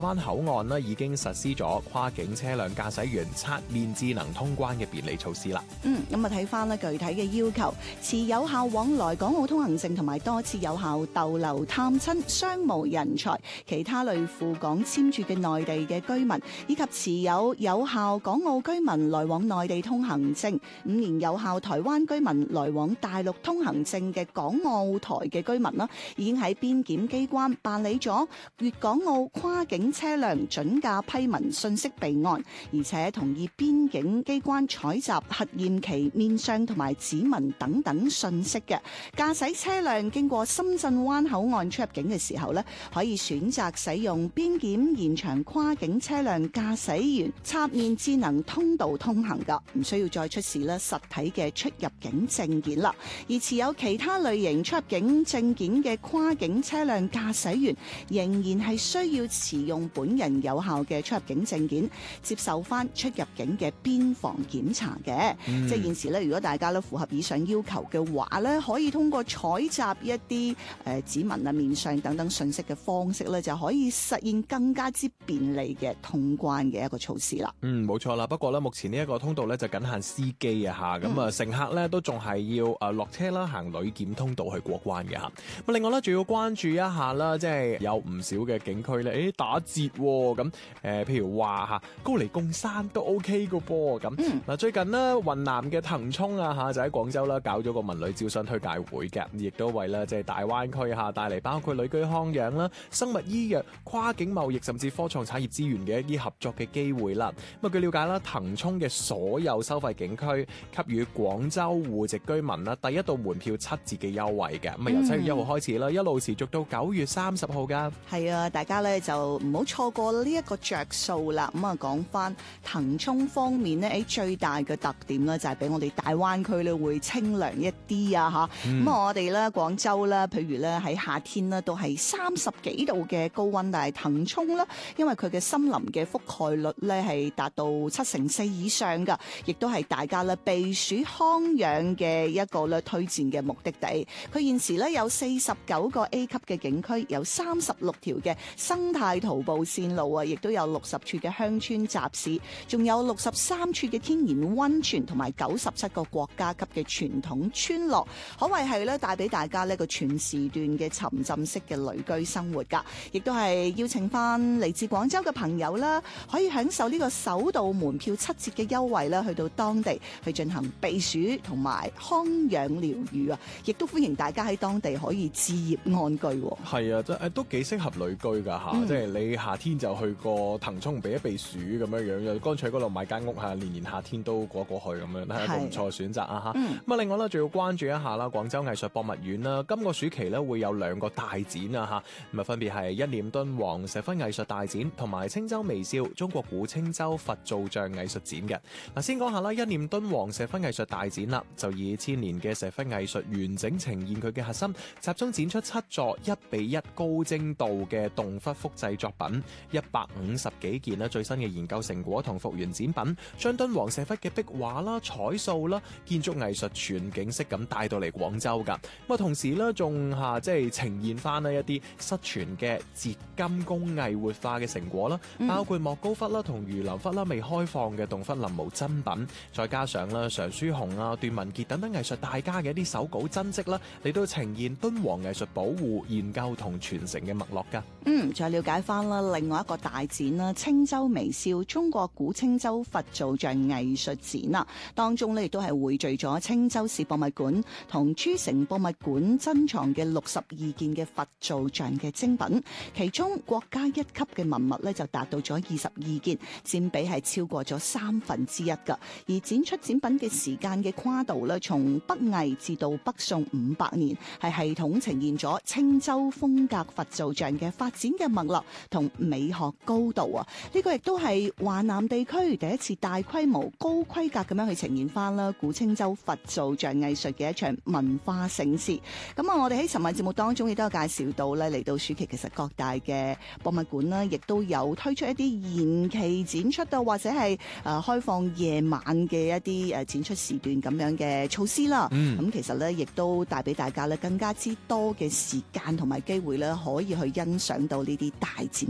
灣口岸呢已經實施咗跨境車輛駕駛員刷面智能通關嘅便利措施啦。 咁睇翻咧具體嘅要求，持有效往來港澳通行證同埋多次有效逗留探親、商務人才、其他類赴港簽注嘅內地嘅居民，以及持有有效港澳居民來往內地通行證、5年有效台灣居民來往大陸通行證嘅港澳台嘅居民啦，已經喺邊檢機關辦理咗粵港澳跨境車輛準價批文信息備案，而且同意邊境機關採集核驗其面相同埋指紋等等信息嘅駕駛車輛經過深圳灣口岸出入境嘅時候呢，可以選擇使用邊檢現場跨境車輛駕駛員刷面智能通道通行噶，唔需要再出示咧實體嘅出入境證件啦。而持有其他類型出入境證件嘅跨境車輛駕駛員，仍然係需要持用本人有效嘅出入境證件，接受翻出入境嘅邊防檢查嘅。即係現時咧，如果大家咧符合以上要求嘅話咧，可以通過採集一啲指紋啊、面相等等信息嘅方式咧，就可以實現更加之便利嘅通關嘅一個措施啦。 冇錯啦。不過咧，目前呢一個通道咧就僅限司機啊嚇，咁啊乘客咧都仲係要落車啦，行旅檢通道去過關嘅嚇。咁另外咧，仲要關注一下啦，即係有唔少嘅景區咧，打折喎。咁譬如話嚇高黎貢山都 OK 嘅噃。咁嗱，最近呢，雲南嘅騰衝啊嚇就喺廣州啦搞咗個文旅招商推介會嘅，亦都為咧即係大灣區嚇帶嚟包括旅居康養啦、生物醫藥、跨境貿易甚至科創產業資源嘅一啲合作嘅機會啦。咁啊據了解啦，騰衝嘅所有收費景區給予廣州戶籍居民啦第一道門票7折嘅優惠嘅，咁啊由7月1號開始啦，一路持續到9月30號㗎。 係啊，大家咧就唔好錯過呢一個着數啦。咁啊講翻騰衝方面呢，最大嘅特點咧就係俾我哋大灣區咧會清涼一啲啊嚇。咁我哋咧廣州咧，譬如咧喺夏天咧都係30幾度嘅高溫，但係騰衝咧，因為佢嘅森林嘅覆蓋率咧係達到74%以上㗎，亦都係大家咧避暑康養嘅一個咧推薦嘅目的地。佢現時咧有49個 A 級嘅景區，有36條嘅生態徒步線路啊，亦都有60處嘅鄉村集市，仲有63處嘅天然溫泉同埋97個國家級嘅傳統村落，可謂係咧帶俾大家呢個全時段嘅沉浸式嘅旅居生活㗎。亦都係邀請翻嚟自廣州嘅朋友啦，可以享受呢個首度門票7折嘅優惠啦，去到當地去進行避暑同埋康養療癒啊！亦都歡迎大家喺當地可以置業安居。 係啊，都幾適合旅居㗎嚇，即係你夏天就去個騰衝避一避暑咁樣，又乾脆嗰度買間屋嚇，年夏天都過去咁樣，係一個唔錯嘅選擇啊嚇。咁另外咧，仲要關注一下啦，廣州藝術博物院啦，今個暑期咧會有2個大展啊嚇，咁啊分別係一念敦煌石窟藝術大展同埋青州微笑中國古青州佛造像藝術展嘅。嗱，先講下啦，一念敦煌石窟藝術大展啦，就以千年嘅石窟藝術完整呈現佢嘅核心，集中展出7座1:1高精度嘅動窟複製作品，150幾件啦最新嘅研究成果同復原展品，將敦煌石窟嘅壁畫啦、彩塑啦、建築藝術全景式咁帶到嚟廣州噶。咁啊，同時咧仲即係呈現翻呢一啲失傳嘅截金工藝活化嘅成果啦，包括莫高窟啦同儒林窟啦未開放嘅洞窟臨摹真品，再加上啦常書雄啊、段文傑等等藝術大家嘅一啲手稿真跡啦，嚟到呈現敦煌藝術保護、研究同傳承嘅脈絡噶。 再了解翻啦，另外一個大展啦，青州微笑中國古青州佛造像藝術展啦，當中咧亦都係匯聚咗青州市博物館同諸城博物館珍藏嘅62件嘅佛造像嘅精品，其中國家1級嘅文物咧就達到咗22件，佔比係超過咗1/3噶。而展出展品嘅時間嘅跨度咧，從北魏至到北宋500年，係系統呈現咗青州風格佛造像嘅發展嘅脈絡同美學高度啊！呢個亦都係華南地區第一次大規模高規格咁樣去呈現翻啦古青州佛造像藝術嘅一場文化盛事。咁啊，我哋喺尋晚節目當中亦都有介紹到咧，嚟到暑期其實各大嘅博物館啦，亦都有推出一啲延期展出啊，或者係開放夜晚嘅一啲展出時段咁樣嘅措施啦。咁其實咧，亦都帶俾大家咧更加之多嘅時間同埋機會咧，可以去欣賞到呢啲大展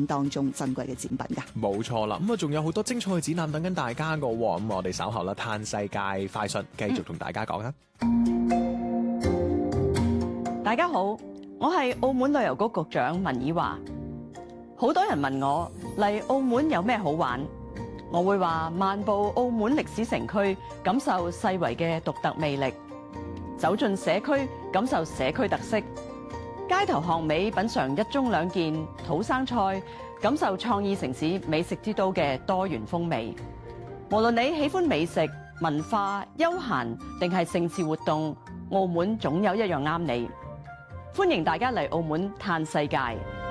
展當中珍貴嘅展品㗎。 冇錯啦，咁啊仲有好多精彩嘅展覽等緊大家㗎喎，咁我哋稍後啦嘆世界快訊繼續同大家講啦。 大家好，我係澳門旅遊局局長文以華。好多人問我嚟澳門有咩好玩，我會話漫步澳門歷史城區，感受世遺嘅獨特魅力；走進社區，感受社區特色；街頭巷尾品嚐一盅兩件土生菜，感受創意城市美食之都嘅多元風味。無論你喜歡美食、文化、休閒定係盛事活動，澳門總有一樣啱你。歡迎大家嚟澳門嘆世界。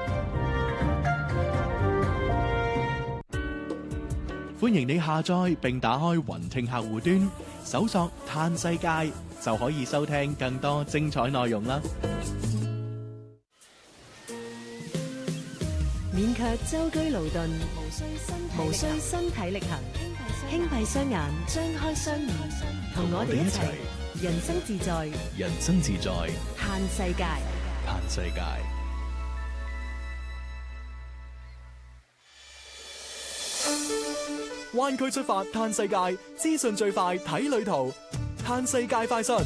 歡迎你下載並打開雲聽客戶端，搜索嘆世界就可以收聽更多精彩內容啦。 勉強舟車勞頓，無需身體力行，輕閉雙眼，張開雙耳，同我哋一齊人生自在， 人生自在， 嘆世界。 嘆世界。 灣區出發嘆世界，資訊最快睇旅途，嘆世界快訊。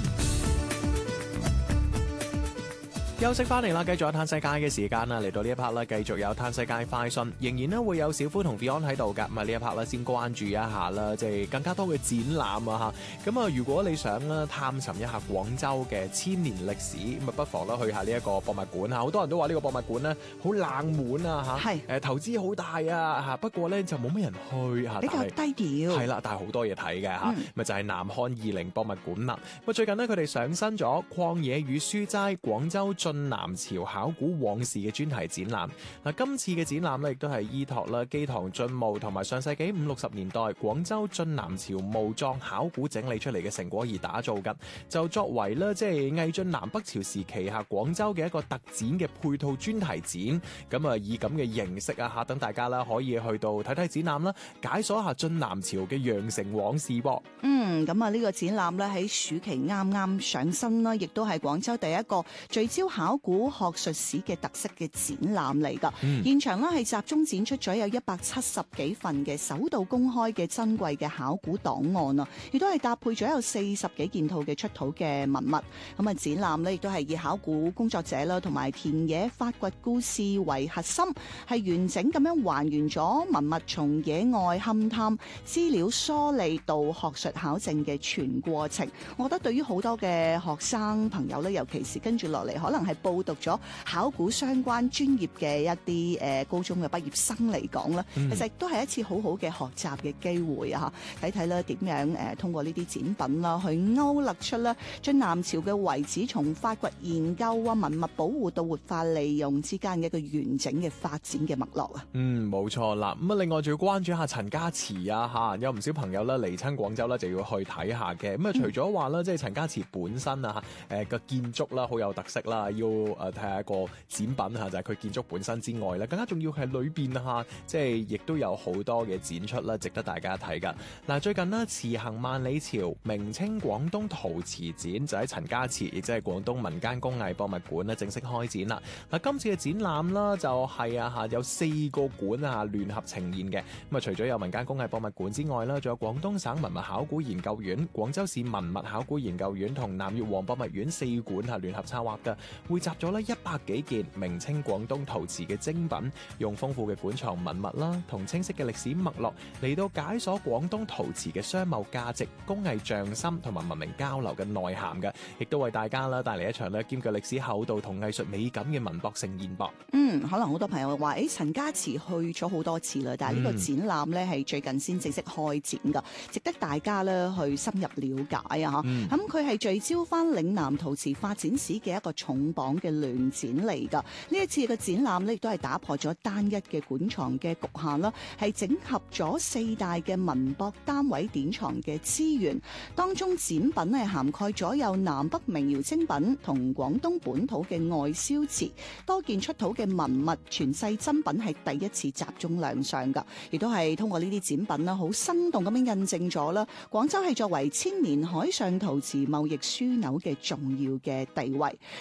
休息翻嚟啦，繼續有嘆世界嘅時間啦，嚟到呢一 part 啦，繼續有嘆世界快訊，仍然咧會有小夫同 Beyond 喺度㗎，咁啊呢一 part 咧先關注一下啦，即係更加多嘅展覽啊嚇，咁啊如果你想咧探尋一下廣州嘅千年歷史，咁啊不妨咧去下呢一個博物館嚇，好多人都話呢個博物館咧好冷門啊嚇，係投資好大啊嚇，不過咧就冇乜人去嚇， 比較低調， 係啦，但係好多嘢睇嘅嚇，咪就係南漢20博物館啦，咁啊最近咧佢哋上新咗《曠野與書齋：廣州晉南朝考古往事》嘅專題展覽。嗱，今次嘅展覽咧，亦都係依託啦基塘晉墓同埋上世紀50-60年代廣州晉南朝墓葬考古整理出嚟嘅成果而打造嘅，就作為咧即係魏晉南北朝時期下廣州嘅一個特展嘅配套專題展。咁啊，以咁嘅形式啊嚇，等大家啦可以去到睇睇展覽啦，解鎖一下晉南朝嘅羊城往事噃。 咁啊呢個展覽咧喺暑期啱啱上新啦，亦都係廣州第一個聚焦考古學術史嘅特色嘅展覽嚟㗎。現場咧係集中展出咗有170幾份嘅首度公開嘅珍貴嘅考古檔案啊，亦都係搭配咗有40幾件套嘅出土嘅文物。咁啊展覽咧亦都係以考古工作者啦同埋田野發掘故事為核心，係完整咁樣還原咗文物從野外勘探、資料梳理到學術考證嘅全過程。我覺得對於好多嘅學生朋友咧，尤其是跟住落嚟可能係報讀咗考古相關專業嘅一啲高中嘅畢業生嚟講咧，其實都係一次好好嘅學習嘅機會啊！睇睇咧點樣通過呢啲展品啦，去勾勒出咧晉南朝嘅遺址從發掘研究啊、文物保護到活化利用之間嘅一個完整嘅發展嘅脈絡啊！ 冇錯啦。咁啊，另外仲要關注一下陳家祠啊嚇，有唔少朋友咧嚟親廣州咧就要去睇下嘅。咁啊，除咗話咧即係陳家祠本身啊嚇個建築啦好有特色啦，要睇下一個展品嚇，就係佢建築本身之外咧，更加重要係裏邊嚇，即係亦都有好多嘅展出啦，值得大家睇噶。嗱，最近呢，慈行萬里朝明清廣東陶瓷展就喺陳家祠，亦即係廣東民間工藝博物館咧正式開展啦。嗱，今次嘅展覽啦就係有4個館啊聯合呈現嘅。咁啊，除咗有民間工藝博物館之外啦，仲有廣東省文物考古研究院、廣州市文物考古研究院同南越王博物院4館啊聯合策劃嘅，匯集咗咧100幾件明清廣東陶瓷嘅精品，用豐富嘅館藏文物啦，同清晰嘅歷史脈絡嚟到解鎖廣東陶瓷嘅商貿價值、工藝匠心同埋文明交流嘅內涵嘅，亦都為大家啦帶嚟一場咧兼具歷史厚度同藝術美感嘅文博盛宴噃。 可能好多朋友話，陳家祠去咗好多次啦，但係呢個展覽咧係最近先正式開展噶，值得大家咧去深入了解啊！咁佢係聚焦翻嶺南陶瓷發展史嘅一個重磅嘅聯展嚟噶。呢一次嘅展覽咧亦都係打破咗單一嘅館藏嘅局限啦，係整合咗4大嘅文博單位典藏嘅資源，當中展品係涵蓋咗有南北名窯精品同廣東本土嘅外銷瓷，多件出土嘅文物傳世珍品係第一次集中亮相噶，亦都係通過呢啲展品啦，好生動咁樣印證咗啦，廣州係作為千年海上陶瓷貿易樞紐嘅重要嘅地位。咁呢個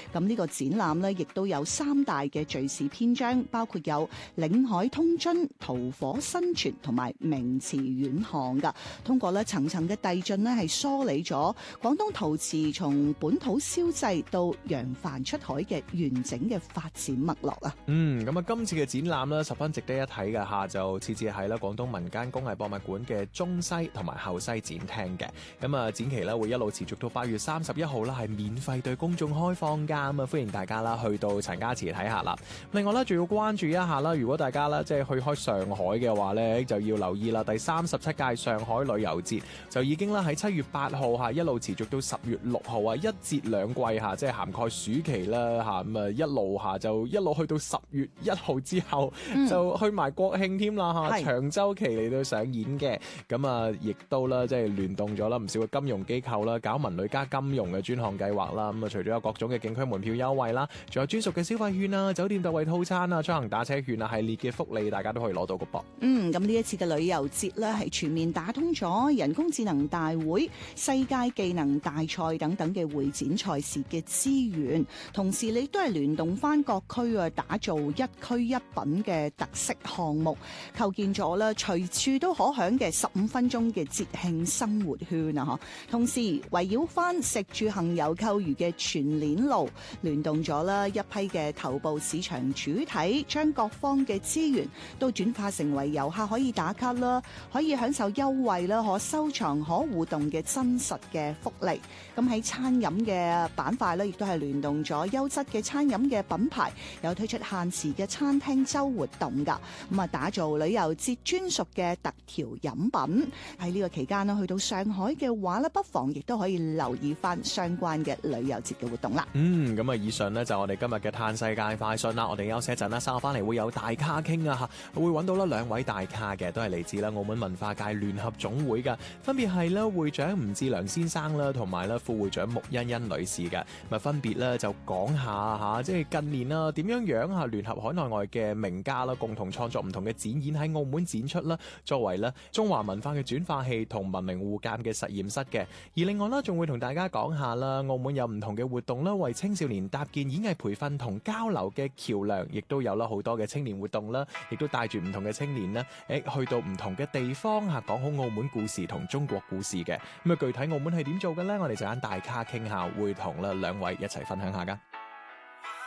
個展覽咧，亦都有3大嘅敘事篇章，包括有嶺海通津、屠火新傳同埋名瓷遠航噶。通過咧層層嘅遞進咧，係梳理咗廣東陶瓷從本土燒製到揚帆出海嘅完整嘅發展脈絡啊。 咁啊，今次嘅展覽咧十分值得一睇嘅嚇，就設置喺咧廣東民間工藝博物館嘅中西同埋後西展廳嘅。咁啊，展期咧會一路持續到8月31號啦，係免費對公眾開放㗎。咁啊，歡迎大家啦去到陳家祠睇下啦。另外咧，仲要關注一下啦，如果大家咧即係去開上海嘅話咧，就要留意啦。第37屆上海旅遊節就已經啦喺7月8號嚇一路持續到10月6號啊，一節兩季嚇，即係涵蓋暑期啦嚇。咁啊一路嚇就一路去到10月1號之後，就去埋國慶添啦嚇，長週期嚟到上演嘅。咁啊，亦都啦即係聯動咗啦唔少嘅金融機構啦，搞文旅加金融嘅專項計劃啦。咁啊，除咗有各種嘅景區門票優惠啦，仲有專屬嘅消費券啊、酒店特惠套餐啊、出行打車券啊系列嘅福利，大家都可以攞到個噃。 咁呢一次嘅旅遊節咧，係全面打通咗人工智能大會、世界技能大賽等等嘅會展賽事嘅資源，同時你都係聯動翻各區啊，打造一區一品嘅特色項目，構建咗啦隨處都可享嘅15分鐘嘅節慶生活圈啊！同時圍繞翻食住行遊購娛嘅全鏈路，聯動咗啦一批嘅頭部市場主體，將各方嘅資源都轉化成為遊客可以打卡啦，可以享受優惠啦，可收藏、可互動嘅真實嘅福利。咁喺餐飲嘅板塊咧，亦都係聯動咗優質嘅餐飲嘅品牌，有推出限時嘅餐廳周活動㗎。咁啊，打造旅遊節專屬嘅特調飲品。喺呢個期間呢，去到上海嘅話咧，不妨亦都可以留意翻相關嘅旅遊節嘅活動啦。 咁啊，以上呢就我哋今日嘅嘆世界快訊啦。我哋休息一陣啦，稍後翻嚟會有大咖傾啊嚇，會揾到啦2位大咖嘅，都係嚟自啦澳門文化界聯合總會嘅，分別係啦會長吳志良先生啦，同埋啦副會長穆欣欣女士嘅。咁啊，分別咧就講下嚇，即係近年啦點樣嚇聯合海內外嘅名家啦，共同創作唔同嘅展演喺澳門展出啦，作為咧中華文化嘅轉化器同文明互鑑嘅實驗室嘅。而另外啦，仲會同大家講下啦，澳門有唔同嘅活動啦，為青少年搭建演藝培訓同交流嘅橋梁，亦都有啦好多嘅青年活動啦，亦都帶住唔同嘅青年呢，去到唔同嘅地方嚇，講好澳門故事同中國故事嘅。咁啊，具體澳門係點做嘅呢？我哋就揀大咖傾下，會同啦2位一齊分享下噶。